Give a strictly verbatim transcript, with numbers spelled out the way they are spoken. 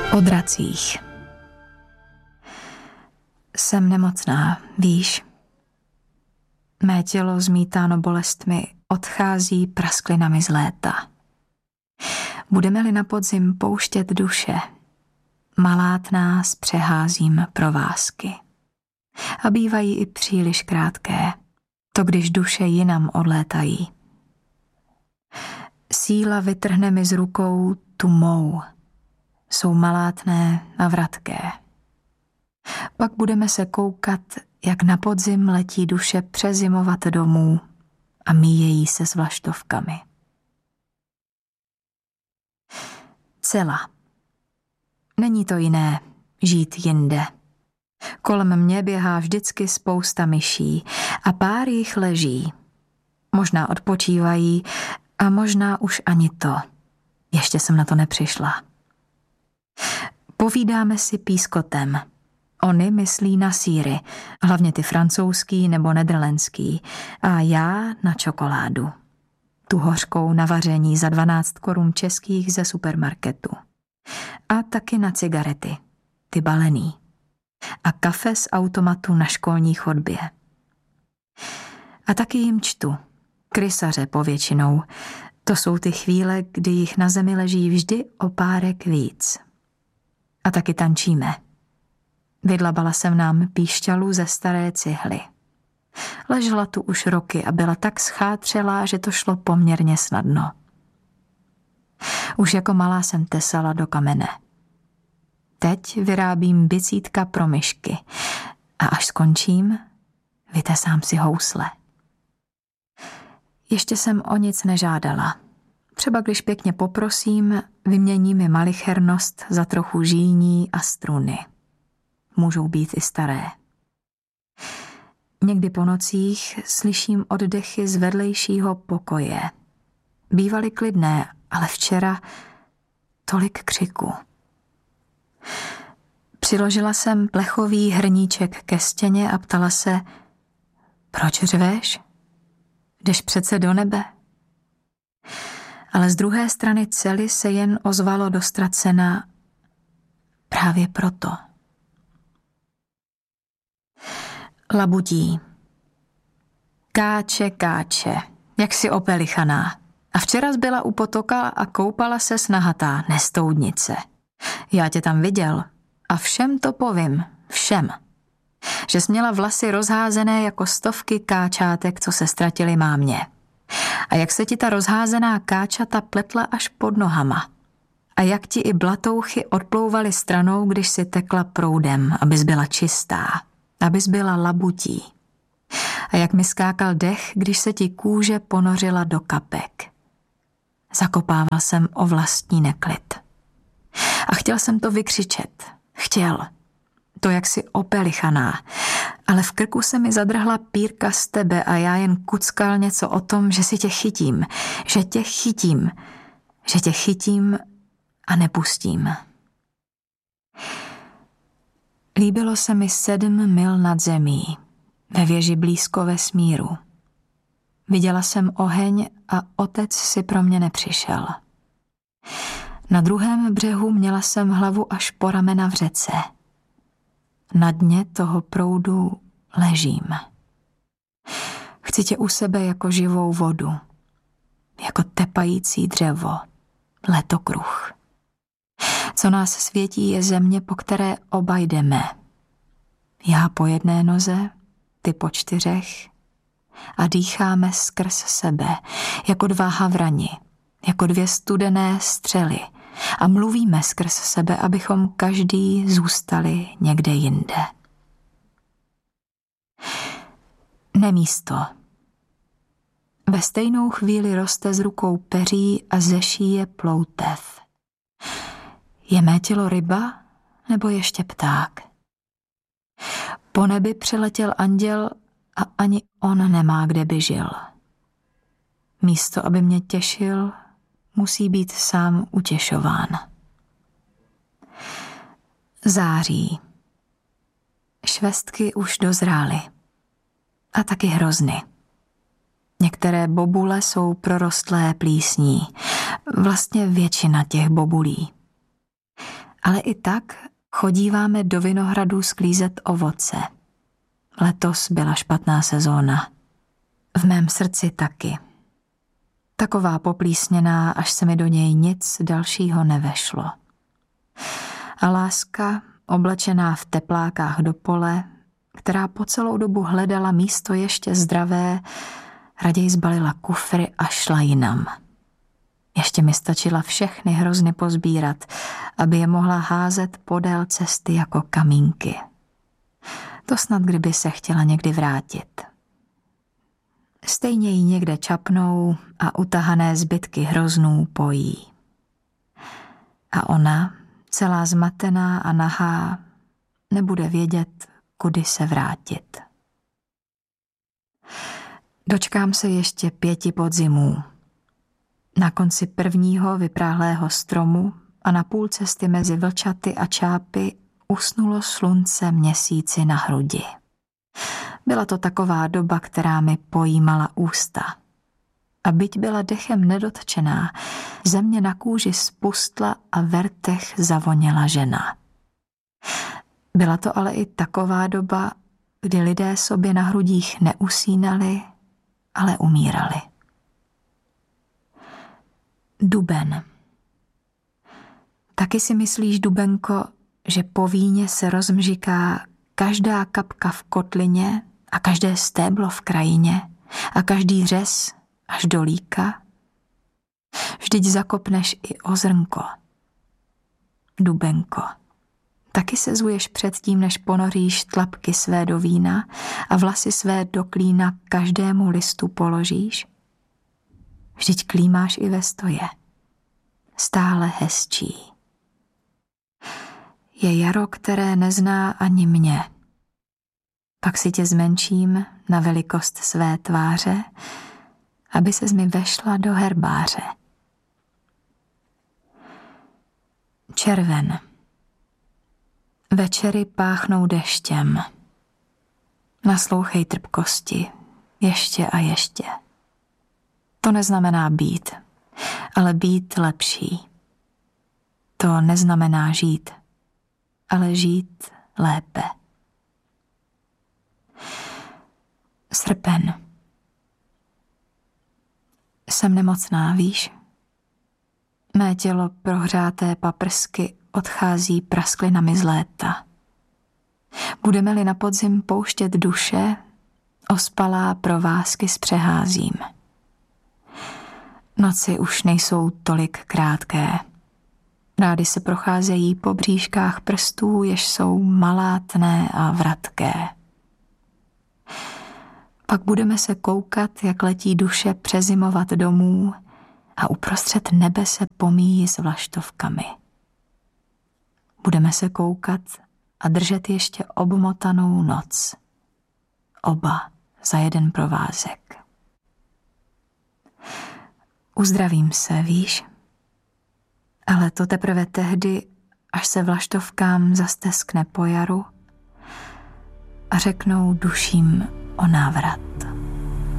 O dracích. Jsem nemocná, víš. Mé tělo zmítáno bolestmi odchází prasklinami z léta. Budeme-li na podzim pouštět duše, malát nás přeházím provázky. A bývají i příliš krátké, to když duše jinam odlétají. Síla vytrhne mi z rukou tu mou, jsou malátné a vratké. Pak budeme se koukat, jak na podzim letí duše přezimovat domů a míjejí se s vlaštovkami. Cela. Není to jiné, žít jinde. Kolem mě běhá vždycky spousta myší a pár jich leží. Možná odpočívají a možná už ani to. Ještě jsem na to nepřišla. Povídáme si pískotem. Oni myslí na sýry, hlavně ty francouzský nebo nederlandský, a já na čokoládu. Tu hořkou na vaření za dvanáct korun českých ze supermarketu. A taky na cigarety, ty balený. A kafe z automatu na školní chodbě. A taky jim čtu. Krysaře povětšinou. To jsou ty chvíle, kdy jich na zemi leží vždy o párek víc. A taky tančíme. Vydlabala jsem nám píšťalu ze staré cihly. Ležela tu už roky a byla tak schátřelá, že to šlo poměrně snadno. Už jako malá jsem tesala do kamene. Teď vyrábím bicítka pro myšky a až skončím, vytesám si housle. Ještě jsem o nic nežádala. Třeba když pěkně poprosím, vymění mi malichernost za trochu žíní a struny. Můžou být i staré. Někdy po nocích slyším oddechy z vedlejšího pokoje. Bývaly klidné, ale včera tolik křiku. Přiložila jsem plechový hrníček ke stěně a ptala se, proč řveš? Jdeš přece do nebe? Ale z druhé strany cely se jen ozvalo do ztracena právě proto. Labutí. Káče, káče, jak si opelichaná. A včera zbyla u potoka a koupala se snahatá nestoudnice. Já tě tam viděl a všem to povím, všem. Že jsi měla vlasy rozházené jako stovky káčátek, co se ztratily mámě. A jak se ti ta rozházená káčata pletla až pod nohama. A jak ti i blatouchy odplouvaly stranou, když si tekla proudem, abys byla čistá, abys byla labutí. A jak mi skákal dech, když se ti kůže ponořila do kapek. Zakopával jsem o vlastní neklid. A chtěl jsem to vykřičet. Chtěl. To jak si opelichaná. Ale v krku se mi zadrhla pírka z tebe a já jen kuckal něco o tom, že si tě chytím. Že tě chytím. Že tě chytím a nepustím. Líbilo se mi sedm mil nad zemí. Ve věži blízko vesmíru. Viděla jsem oheň a otec si pro mě nepřišel. Na druhém břehu měla jsem hlavu až po ramena v řece. Na dně toho proudu ležím. Chci tě u sebe jako živou vodu, jako tepající dřevo, letokruh. Co nás světí je země, po které oba jdeme. Já po jedné noze, ty po čtyřech a dýcháme skrz sebe, jako dva havrani, jako dvě studené střely a mluvíme skrz sebe, abychom každý zůstali někde jinde. Nemísto. Ve stejnou chvíli roste z rukou peří a ze šíje ploutev. Je mé tělo ryba nebo ještě pták? Po nebi přiletěl anděl a ani on nemá, kde by žil. Místo, aby mě těšil, musí být sám utěšován. Září. Švestky už dozrály. A taky hrozny. Některé bobule jsou prorostlé plísní. Vlastně většina těch bobulí. Ale i tak chodíváme do vinohradů sklízet ovoce. Letos byla špatná sezóna. V mém srdci taky. Taková poplísněná, až se mi do něj nic dalšího nevešlo. A láska, oblečená v teplákách do pole, která po celou dobu hledala místo ještě zdravé, raději zbalila kufry a šla jinam. Ještě mi stačila všechny hrozny pozbírat, aby je mohla házet podél cesty jako kamínky. To snad kdyby se chtěla někdy vrátit. Stejně jí někde čapnou a utahané zbytky hroznů pojí. A ona, celá zmatená a nahá, nebude vědět, kudy se vrátit. Dočkám se ještě pěti podzimů. Na konci prvního vypráhlého stromu a na půl cesty mezi vlčaty a čápy usnulo slunce měsíci na hrudi. Byla to taková doba, která mi pojímala ústa. A byť byla dechem nedotčená, země na kůži spustla a vertech zavoněla žena. Byla to ale i taková doba, kdy lidé sobě na hrudích neusínali, ale umírali. Duben. Taky si myslíš, dubenko, že po víně se rozmžiká každá kapka v kotlině a každé stéblo v krajině a každý řez až do líka? Vždyť zakopneš i o zrnko. Dubenko. Taky se zuješ předtím, než ponoříš tlapky své do vína a vlasy své do klína každému listu položíš? Vždyť klímáš i ve stoje. Stále hezčí. Je jaro, které nezná ani mě. Pak si tě zmenším na velikost své tváře, aby ses mi vešla do herbáře. Červen. Večery páchnou deštěm. Naslouchej trpkosti, ještě a ještě. To neznamená být, ale být lepší. To neznamená žít, ale žít lépe. Srpen. Jsem nemocná, víš? Mé tělo prohřáté paprsky odchází prasklinami z léta. Budeme-li na podzim pouštět duše, ospalá provázky zpřeházím. Noci už nejsou tolik krátké. Rády se procházejí po bříškách prstů, jež jsou malátné a vratké. Pak budeme se koukat, jak letí duše přezimovat domů a uprostřed nebe se pomíjí s vlaštovkami. Budeme se koukat a držet ještě obmotanou noc. Oba za jeden provázek. Uzdravím se, víš? Ale to teprve tehdy, až se vlaštovkám zasteskne po jaru a řeknou duším o návrat.